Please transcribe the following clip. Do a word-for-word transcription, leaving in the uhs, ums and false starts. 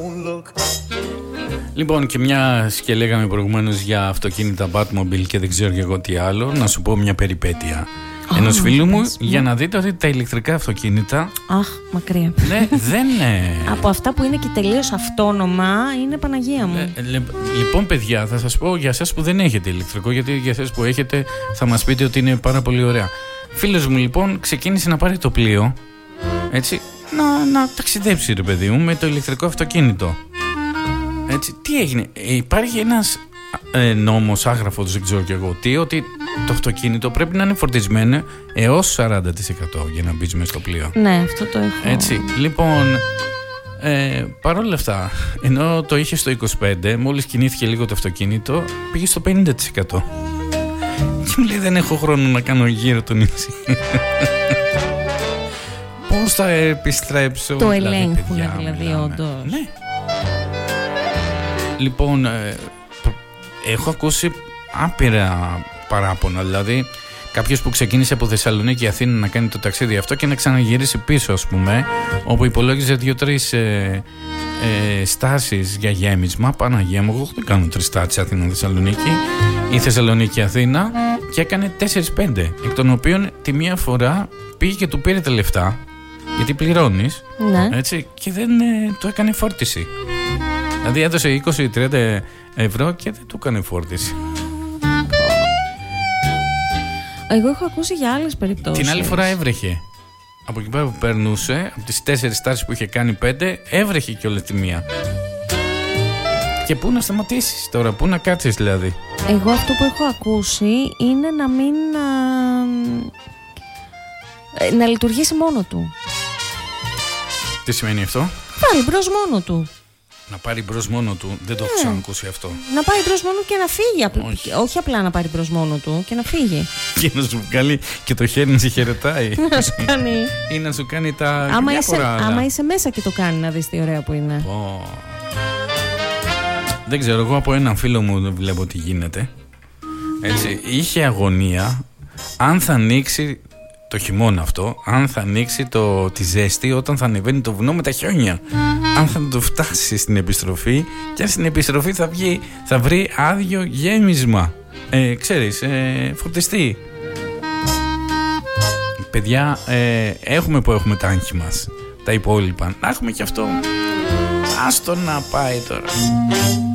Λοιπόν, και μια και λέγαμε προηγουμένως για αυτοκίνητα Batmobile και δεν ξέρω και εγώ τι άλλο, να σου πω μια περιπέτεια oh, ενός φίλου μου, πες, για να δείτε ότι τα ηλεκτρικά αυτοκίνητα. Αχ, μακριά. Ναι, δεν είναι. Από αυτά που είναι και τελείως αυτόνομα, είναι Παναγία μου. Ε, λε, λοιπόν, παιδιά, θα σας πω για εσάς που δεν έχετε ηλεκτρικό, γιατί για εσάς που έχετε θα μας πείτε ότι είναι πάρα πολύ ωραία. Φίλος μου λοιπόν ξεκίνησε να πάρει το πλοίο, έτσι, να, να ταξιδέψει ρε παιδί μου με το ηλεκτρικό αυτοκίνητο. Έτσι, τι έγινε, ε, υπάρχει ένας ε, νόμος άγραφος, δεν ξέρω κι εγώ τι, ότι το αυτοκίνητο πρέπει να είναι φορτισμένο έως σαράντα τοις εκατό για να μπεις μες στο πλοίο. Ναι, αυτό το έχω. Έτσι, λοιπόν, ε, παρόλα αυτά, ενώ το είχε στο είκοσι πέντε, μόλις κινήθηκε λίγο το αυτοκίνητο, πήγε στο πενήντα τοις εκατό. Και μου λέει, δεν έχω χρόνο να κάνω γύρω το νησί. Πώς θα επιστρέψω? Το δηλαδή, ελέγχουν δηλαδή όντως. Ναι. Λοιπόν, ε, έχω ακούσει άπειρα παράπονα, δηλαδή κάποιος που ξεκίνησε από Θεσσαλονίκη Αθήνα να κάνει το ταξίδι αυτό και να ξαναγυρίσει πίσω, ας πούμε, όπου υπολόγιζε δύο-τρεις ε, ε, στάσεις για γέμισμα. Παναγία μου, εγώ δεν κάνω τρεις στάσεις Αθήνα Θεσσαλονίκη ή Θεσσαλονίκη Αθήνα, και έκανε τέσσερις πέντε, εκ των οποίων τη μία φορά πήγε και του πήρε τα λεφτά, γιατί πληρώνεις, ναι, έτσι, και δεν ε, του έκανε φόρτιση. Δηλαδή έδωσε είκοσι με τριάντα ευρώ και δεν του έκανε φόρτιση. Εγώ έχω ακούσει για άλλες περιπτώσεις. Την άλλη φορά έβρεχε. Από εκεί πέρα που περνούσε, από τις τέσσερις στάσεις που είχε κάνει πέντε, έβρεχε και όλη τη μία. Και πού να σταματήσεις τώρα, πού να κάτσεις δηλαδή? Εγώ αυτό που έχω ακούσει είναι να μην να, να λειτουργήσει μόνο του. Τι σημαίνει αυτό? Πάρει μπρος μόνο του. Να πάρει μπρος μόνο του, δεν το έχω ναι. ξανακούσει αυτό. Να πάρει μπρος μόνο του και να φύγει. Όχι. Όχι απλά να πάρει μπρος μόνο του και να φύγει. Και να σου βγάλει και το χέρι να σε χαιρετάει. Να σου κάνει. Ή να σου κάνει τα άμα είσαι, διάφορα άλλα. Άμα είσαι μέσα και το κάνει, να δεις τι ωραία που είναι. Oh. Δεν ξέρω, εγώ από έναν φίλο μου δεν βλέπω τι γίνεται. Έτσι, είχε αγωνία αν θα ανοίξει το χειμώνα αυτό, αν θα ανοίξει το, τη ζέστη όταν θα ανεβαίνει το βουνό με τα χιόνια. Αν θα το φτάσει στην επιστροφή, και αν στην επιστροφή θα, βγει, θα βρει άδειο γέμισμα. Ε, ξέρεις, ε, φορτιστή. Παιδιά, ε, έχουμε που έχουμε τα άγχη μας, τα υπόλοιπα. Να έχουμε και αυτό. Άστο να πάει τώρα.